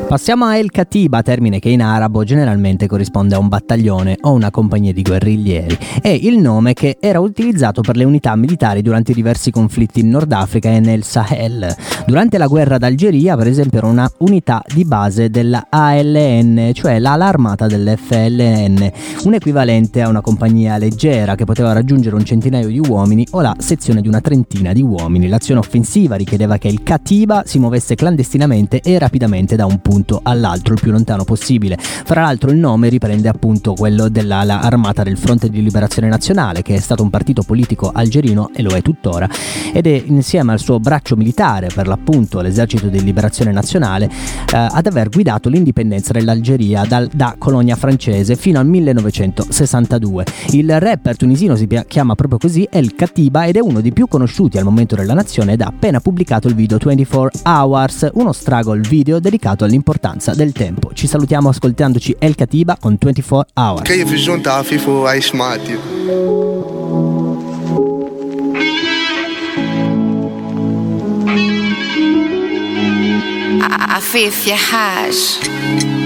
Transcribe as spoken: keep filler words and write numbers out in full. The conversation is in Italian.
Passiamo a El Katiba, termine che in arabo generalmente corrisponde a un battaglione o una compagnia di guerriglieri. È il nome che era utilizzato per le unità militari durante i diversi conflitti in Nord Africa e nel Sahel. Durante la guerra d'Algeria, per esempio, era una unità di base della A L N, cioè l'ala armata dell'F L N, un equivalente a una compagnia leggera che poteva raggiungere un centinaio di uomini o la sezione di una trentina di uomini. L'azione offensiva richiedeva che il Katiba si muovesse clandestinamente e rapidamente da un punto all'altro il più lontano possibile. Fra l'altro il nome riprende appunto quello dell'ala armata del Fronte di Liberazione Nazionale, che è stato un partito politico algerino e lo è tuttora, ed è insieme al suo braccio militare, per l'appunto l'Esercito di Liberazione Nazionale, eh, ad aver guidato l'indipendenza dell'Algeria dal, da colonia francese fino al millenovecentosessantadue. Il rapper tunisino si chiama proprio così, El Katiba, ed è uno dei più conosciuti al momento della nazione ed ha appena pubblicato il video ventiquattro Hours, uno struggle video dedicato all'importanza del tempo. Ci salutiamo ascoltandoci El Katiba con ventiquattro Hours. كيف الجون عفيف وعيش معتي عفيف يا حاج